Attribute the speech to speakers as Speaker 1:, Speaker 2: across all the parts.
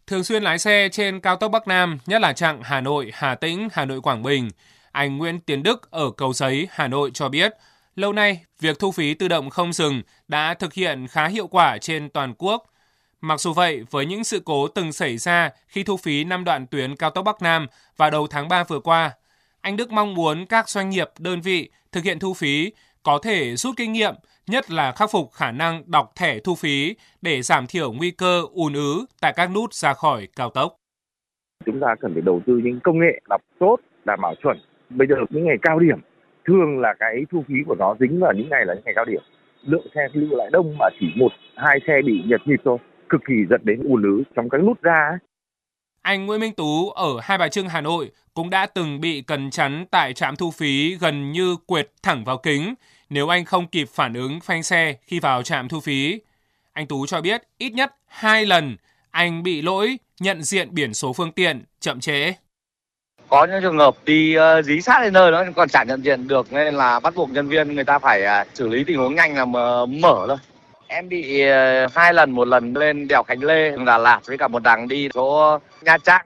Speaker 1: Thường xuyên lái xe trên cao tốc Bắc Nam, nhất là chặng Hà Nội, Hà Tĩnh, Hà Nội, Quảng Bình, anh Nguyễn Tiến Đức ở Cầu Giấy, Hà Nội cho biết, lâu nay, việc thu phí tự động không dừng đã thực hiện khá hiệu quả trên toàn quốc. Mặc dù vậy, với những sự cố từng xảy ra khi thu phí 5 đoạn tuyến cao tốc Bắc Nam vào đầu tháng 3 vừa qua, anh Đức mong muốn các doanh nghiệp, đơn vị thực hiện thu phí có thể rút kinh nghiệm, nhất là khắc phục khả năng đọc thẻ thu phí để giảm thiểu nguy cơ ùn ứ tại các nút ra khỏi cao tốc.
Speaker 2: Chúng ta cần phải đầu tư những công nghệ đọc tốt, đảm bảo chuẩn. Bây giờ những ngày cao điểm, thường là cái thu phí của nó dính vào những ngày là những ngày cao điểm. Lượng xe lưu lại đông mà chỉ 1-2 xe bị nhật nhịp thôi, cực kỳ dẫn đến ùn ứ trong các nút ra ấy.
Speaker 1: Anh Nguyễn Minh Tú ở Hai Bà Trưng, Hà Nội cũng đã từng bị cần chắn tại trạm thu phí gần như quệt thẳng vào kính nếu anh không kịp phản ứng phanh xe khi vào trạm thu phí. Anh Tú cho biết ít nhất 2 lần anh bị lỗi nhận diện biển số phương tiện chậm trễ.
Speaker 3: Có những trường hợp đi dí sát lên nơi nó còn chả nhận diện được nên là bắt buộc nhân viên người ta phải xử lý tình huống nhanh là mở thôi. Em bị 2 lần, một lần lên đèo Khánh Lê, Đà Lạt với cả một đằng đi chỗ Nha Trang.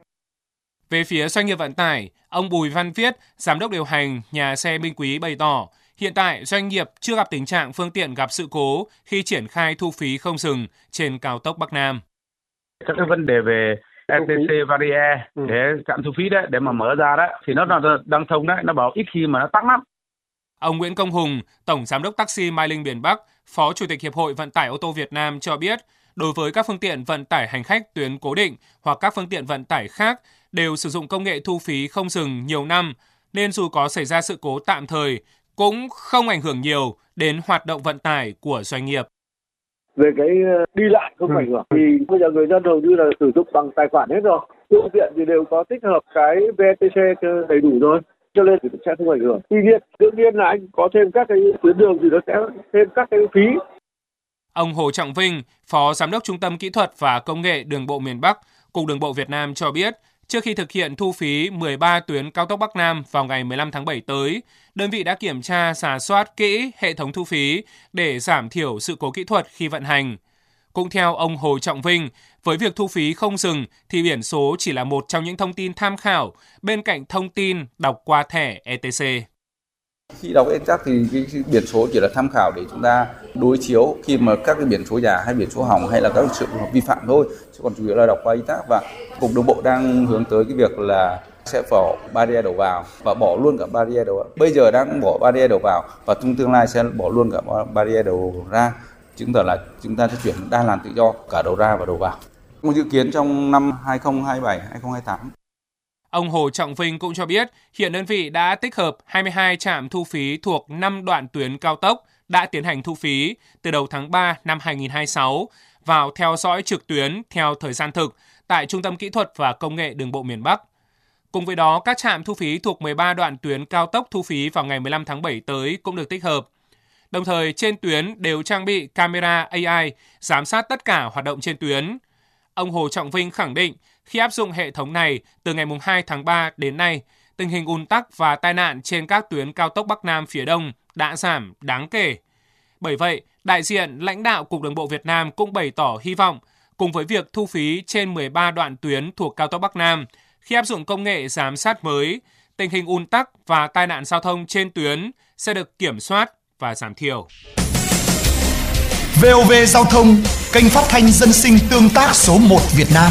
Speaker 1: Về phía doanh nghiệp vận tải, ông Bùi Văn Viết, giám đốc điều hành nhà xe Minh Quý bày tỏ, hiện tại doanh nghiệp chưa gặp tình trạng phương tiện gặp sự cố khi triển khai thu phí không dừng trên cao tốc Bắc Nam.
Speaker 4: Các cái vấn đề về ETC barrier để trạm thu phí đấy, để mà mở ra đó thì nó đang thông đấy, nó bảo ít khi mà nó tắc lắm.
Speaker 1: Ông Nguyễn Công Hùng, Tổng Giám đốc Taxi Mai Linh Biển Bắc, Phó Chủ tịch Hiệp hội Vận tải ô tô Việt Nam cho biết, đối với các phương tiện vận tải hành khách tuyến cố định hoặc các phương tiện vận tải khác đều sử dụng công nghệ thu phí không dừng nhiều năm, nên dù có xảy ra sự cố tạm thời, cũng không ảnh hưởng nhiều đến hoạt động vận tải của doanh nghiệp.
Speaker 5: Về cái đi lại không ảnh hưởng thì bây giờ người dân hầu như là sử dụng bằng tài khoản hết rồi. Phương tiện thì đều có tích hợp cái VTC đầy đủ rồi, cho nên thì sẽ không ảnh hưởng. Tuy nhiên, đương nhiên là anh có thêm các cái tuyến đường thì nó sẽ thêm các cái phí.
Speaker 1: Ông Hồ Trọng Vinh, Phó Giám đốc Trung tâm Kỹ thuật và Công nghệ Đường bộ miền Bắc, Cục Đường bộ Việt Nam cho biết, trước khi thực hiện thu phí 13 tuyến cao tốc Bắc Nam vào ngày 15 tháng 7 tới, đơn vị đã kiểm tra rà soát kỹ hệ thống thu phí để giảm thiểu sự cố kỹ thuật khi vận hành. Cũng theo ông Hồ Trọng Vinh, với việc thu phí không dừng thì biển số chỉ là một trong những thông tin tham khảo bên cạnh thông tin đọc qua thẻ ETC.
Speaker 6: Khi đọc ETC thì cái biển số chỉ là tham khảo để chúng ta đối chiếu khi mà các cái biển số giả hay biển số hỏng hay là các trường hợp vi phạm thôi, chứ còn chủ yếu là đọc qua ETC. Và Cục Đường bộ đang hướng tới cái việc là sẽ bỏ barrier đầu vào và bỏ luôn cả barrier đầu vào. Bây giờ đang bỏ barrier đầu vào và trong tương lai sẽ bỏ luôn cả barrier đầu ra. Chứng tỏ là chúng ta sẽ chuyển đa làn tự do cả đầu ra và đầu vào. Một dự kiến trong năm 2027, 2028.
Speaker 1: Ông Hồ Trọng Vinh cũng cho biết hiện đơn vị đã tích hợp 22 trạm thu phí thuộc 5 đoạn tuyến cao tốc đã tiến hành thu phí từ đầu tháng 3 năm 2026 vào theo dõi trực tuyến theo thời gian thực tại Trung tâm Kỹ thuật và Công nghệ Đường bộ miền Bắc. Cùng với đó, các trạm thu phí thuộc 13 đoạn tuyến cao tốc thu phí vào ngày 15 tháng 7 tới cũng được tích hợp. Đồng thời, trên tuyến đều trang bị camera AI giám sát tất cả hoạt động trên tuyến. Ông Hồ Trọng Vinh khẳng định, khi áp dụng hệ thống này từ ngày 2 tháng 3 đến nay, tình hình ùn tắc và tai nạn trên các tuyến cao tốc Bắc Nam phía Đông đã giảm đáng kể. Bởi vậy, đại diện lãnh đạo Cục Đường bộ Việt Nam cũng bày tỏ hy vọng, cùng với việc thu phí trên 13 đoạn tuyến thuộc cao tốc Bắc Nam, khi áp dụng công nghệ giám sát mới, tình hình ùn tắc và tai nạn giao thông trên tuyến sẽ được kiểm soát và giảm thiểu.
Speaker 7: VOV Giao thông, kênh phát thanh dân sinh tương tác số 1 Việt Nam.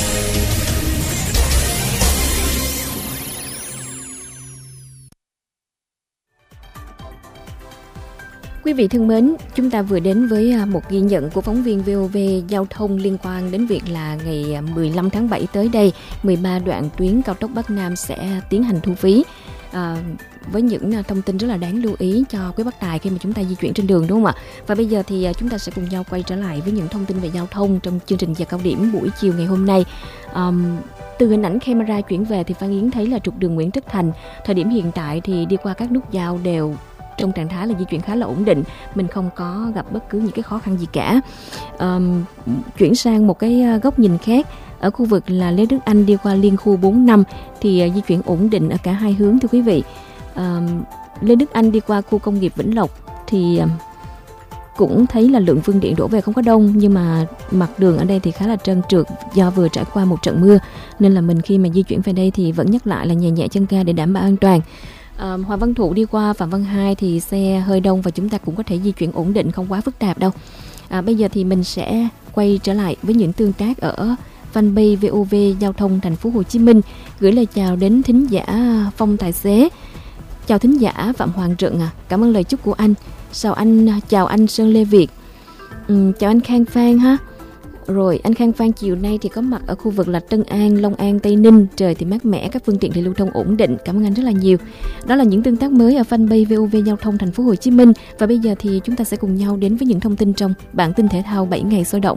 Speaker 8: Quý vị thân mến, chúng ta vừa đến với một ghi nhận của phóng viên VOV Giao thông liên quan đến việc là ngày 15 tháng 7 tới đây, 13 đoạn tuyến cao tốc Bắc Nam sẽ tiến hành thu phí. Với những thông tin rất là đáng lưu ý cho quý bác tài khi mà chúng ta di chuyển trên đường, đúng không ạ? Và bây giờ thì chúng ta sẽ cùng nhau quay trở lại với những thông tin về giao thông trong chương trình giờ cao điểm buổi chiều ngày hôm nay. Từ hình ảnh camera chuyển về thì Phan Yến thấy là trục đường Nguyễn Tất Thành thời điểm hiện tại thì đi qua các nút giao đều trong trạng thái là di chuyển khá là ổn định, mình không có gặp bất cứ những cái khó khăn gì cả. Chuyển sang một cái góc nhìn khác, ở khu vực là Lê Đức Anh đi qua liên khu 45 thì di chuyển ổn định ở cả hai hướng thưa quý vị. Lê Đức Anh đi qua khu công nghiệp Vĩnh Lộc thì cũng thấy là lượng phương tiện đổ về không có đông, nhưng mà mặt đường ở đây thì khá là trơn trượt do vừa trải qua một trận mưa, nên là mình khi mà di chuyển về đây thì vẫn nhắc lại là nhẹ nhẹ chân ga để đảm bảo an toàn. Hoàng Văn Thụ đi qua Phạm Văn Hai thì xe hơi đông và chúng ta cũng có thể di chuyển ổn định, không quá phức tạp đâu. Bây giờ thì mình sẽ quay trở lại với những tương tác ở fanpage VOV Giao thông Thành phố Hồ Chí Minh, gửi lời chào đến thính giả Phong tài xế. Chào thính giả Phạm Hoàng Trượng cảm ơn lời chúc của anh. Chào anh Sơn Lê Việt. Chào anh Khang Phan ha. Rồi anh Khang Phan chiều nay thì có mặt ở khu vực là Tân An, Long An, Tây Ninh. Trời thì mát mẻ, các phương tiện thì lưu thông ổn định. Cảm ơn anh rất là nhiều. Đó là những tương tác mới ở fanpage VOV Giao thông Thành phố Hồ Chí Minh. Và bây giờ thì chúng ta sẽ cùng nhau đến với những thông tin trong bản tin thể thao 7 ngày sôi động.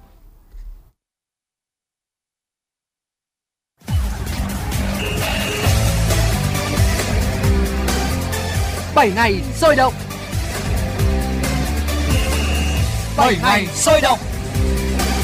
Speaker 9: 7 ngày sôi động. 7 ngày sôi động.